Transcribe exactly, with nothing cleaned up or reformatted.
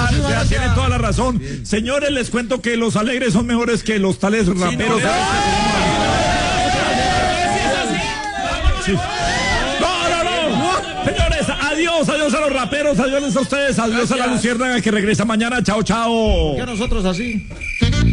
Ah, o sea, tienen toda la razón. Señores, les cuento que los alegres son mejores que los tales raperos. Sí. No, no, no. Señores, adiós, adiós a los raperos, adiós a ustedes, adiós a la luciérnaga que regresa mañana. Chao, chao. ¿Por qué nosotros así?